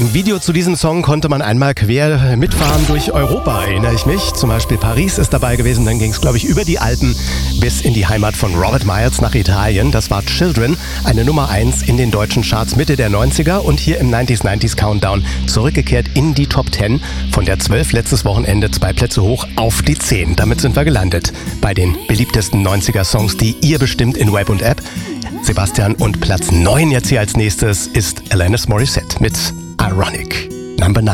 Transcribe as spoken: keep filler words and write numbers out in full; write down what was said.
im Video zu diesem Song konnte man einmal quer mitfahren durch Europa, erinnere ich mich. Zum Beispiel Paris ist dabei gewesen, dann ging es, glaube ich, über die Alpen bis in die Heimat von Robert Miles nach Italien. Das war Children, eine Nummer eins in den deutschen Charts Mitte der neunziger und hier im neunziger neunziger Countdown zurückgekehrt in die Top zehn. Von der zwölf letztes Wochenende zwei Plätze hoch auf die zehn. Damit sind wir gelandet bei den beliebtesten neunziger Songs, die ihr bestimmt in Web und App. Sebastian, und Platz neun jetzt hier als nächstes ist Alanis Morissette mit Ironic, Number neun.